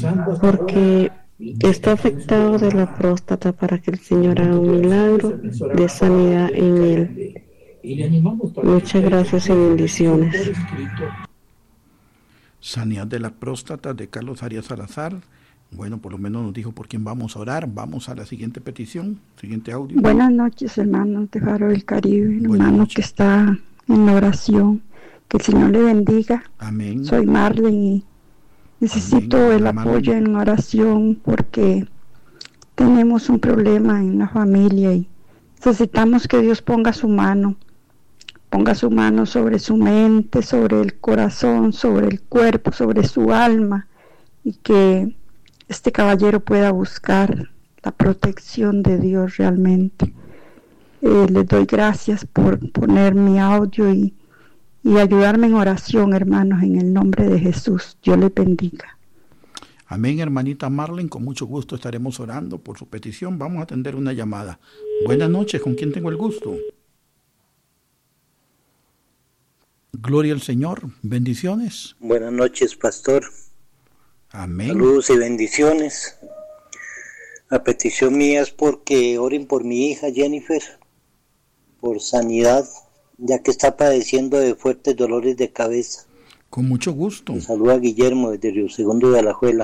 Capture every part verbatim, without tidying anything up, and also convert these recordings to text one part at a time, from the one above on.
porque está afectado de la próstata, para que el Señor haga un milagro de sanidad en él. Muchas gracias y bendiciones. Sanidad de la próstata de Carlos Arias Salazar. Bueno, por lo menos nos dijo por quién vamos a orar. Vamos a la siguiente petición, siguiente audio. Buenas noches, hermanos de Faro del Caribe, hermano que está en la oración. Que el Señor le bendiga. Amén. Soy Marlene y necesito Amén. el Amén. apoyo en oración porque tenemos un problema en la familia y necesitamos que Dios ponga su mano. Ponga su mano sobre su mente, sobre el corazón, sobre el cuerpo, sobre su alma, y que este caballero pueda buscar la protección de Dios realmente. Eh, les doy gracias por poner mi audio y, y ayudarme en oración, hermanos, en el nombre de Jesús. Dios les bendiga. Amén, hermanita Marlene, con mucho gusto estaremos orando por su petición. Vamos a atender una llamada. Buenas noches, ¿con quién tengo el gusto? Gloria al Señor, bendiciones. Buenas noches, pastor. Amén. Saludos y bendiciones. La petición mía es porque oren por mi hija Jennifer, por sanidad, ya que está padeciendo de fuertes dolores de cabeza. Con mucho gusto. Un saludo a Guillermo desde Río Segundo de Alajuela.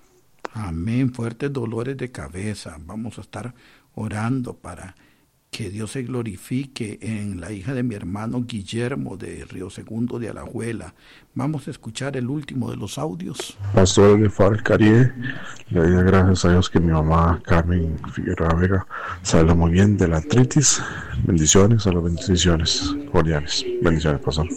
Amén, fuertes dolores de cabeza. Vamos a estar orando para que Dios se glorifique en la hija de mi hermano Guillermo de Río Segundo de Alajuela. Vamos a escuchar el último de los audios. Pastor de Faro del Caribe, le doy gracias a Dios que mi mamá Carmen Figueroa Vega sale muy bien de la artritis. Bendiciones, a las bendiciones cordiales. Bendiciones, pastor.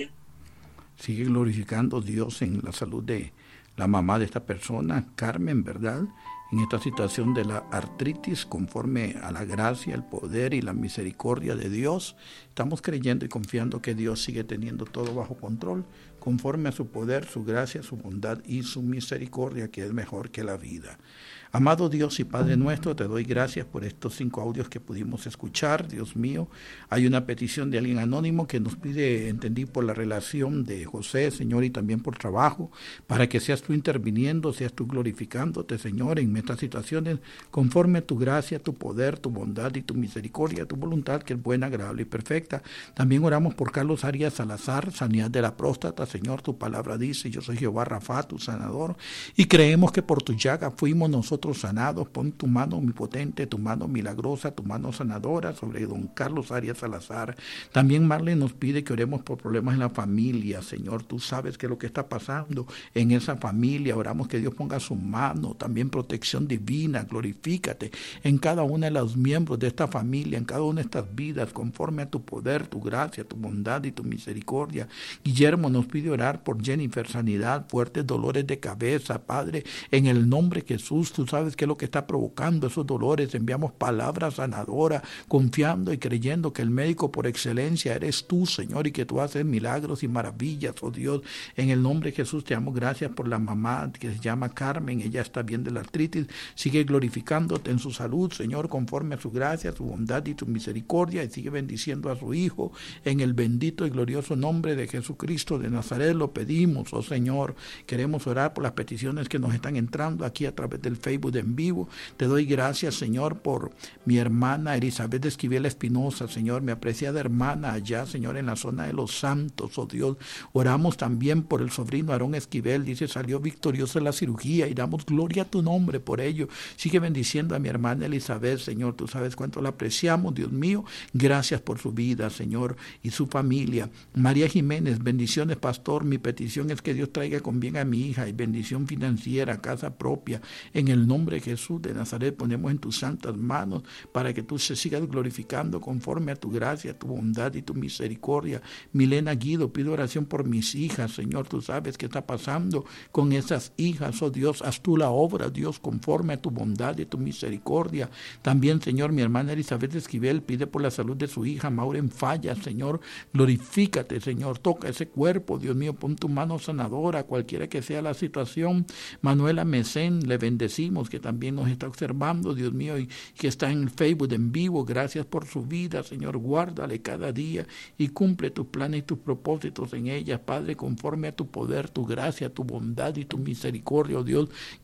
Sigue glorificando Dios en la salud de la mamá de esta persona, Carmen, ¿verdad? En esta situación de la artritis, conforme a la gracia, el poder y la misericordia de Dios, estamos creyendo y confiando que Dios sigue teniendo todo bajo control, conforme a su poder, su gracia, su bondad y su misericordia, que es mejor que la vida. Amado Dios y Padre nuestro, te doy gracias por estos cinco audios que pudimos escuchar. Dios mío, hay una petición de alguien anónimo que nos pide, entendí, por la relación de José, Señor, y también por trabajo, para que seas tú interviniendo, seas tú glorificándote, Señor, en estas situaciones, conforme a tu gracia, tu poder, tu bondad y tu misericordia, tu voluntad, que es buena, agradable y perfecta. También oramos por Carlos Arias Salazar, sanidad de la próstata. Señor, tu palabra dice, yo soy Jehová Rafa, tu sanador, y creemos que por tu llaga fuimos nosotros sanados. Pon tu mano omnipotente, tu mano milagrosa, tu mano sanadora sobre don Carlos Arias Salazar. También Marlene nos pide que oremos por problemas en la familia. Señor, tú sabes qué es lo que está pasando en esa familia. Oramos que Dios ponga su mano, también protección divina. Glorifícate en cada uno de los miembros de esta familia, en cada una de estas vidas, conforme a tu poder, tu gracia, tu bondad y tu misericordia. Guillermo nos pide orar por Jennifer, sanidad, fuertes dolores de cabeza, Padre, en el nombre de Jesús. Tú sabes qué es lo que está provocando esos dolores. Enviamos palabras sanadoras, confiando y creyendo que el médico por excelencia eres tú, Señor, y que tú haces milagros y maravillas, oh Dios. En el nombre de Jesús te damos gracias por la mamá que se llama Carmen. Ella está bien de la artritis. Sigue glorificándote en su salud, Señor, conforme a su gracia, su bondad y tu misericordia, y sigue bendiciendo a su hijo. En el bendito y glorioso nombre de Jesucristo de Nazaret lo pedimos, oh Señor. Queremos orar por las peticiones que nos están entrando aquí a través del Facebook en vivo. Te doy gracias, Señor, por mi hermana Elizabeth Esquivel Espinosa, Señor, mi apreciada hermana allá, Señor, en la zona de los santos, oh Dios. Oramos también por el sobrino Aarón Esquivel, dice, salió victorioso en la cirugía, y damos gloria a tu nombre por ello. Sigue bendiciendo a mi hermana Elizabeth, Señor, tú sabes cuánto la apreciamos, Dios mío. Gracias por su vida, Señor, y su familia. María Jiménez, bendiciones, pastor. Mi petición es que Dios traiga con bien a mi hija y bendición financiera, casa propia, en el nombre de Jesús de Nazaret. Ponemos en tus santas manos para que tú se sigas glorificando conforme a tu gracia, tu bondad y tu misericordia. Milena Guido, pido oración por mis hijas, Señor, tú sabes qué está pasando con esas hijas, oh Dios, haz tú la obra, Dios, conforme a tu bondad y tu misericordia. También, Señor, mi hermana Elizabeth Esquivel pide por la salud de su hija Maureen Falla, Señor, glorifícate, Señor, toca ese cuerpo, Dios mío, pon tu mano sanadora, cualquiera que sea la situación. Manuela Mesén, le bendecimos, que también nos está observando, Dios mío, y que está en el Facebook en vivo. Gracias por su vida, Señor, guárdale cada día y cumple tus planes y tus propósitos en ella, Padre, conforme a tu poder, tu gracia, tu bondad y tu misericordia, oh Dios.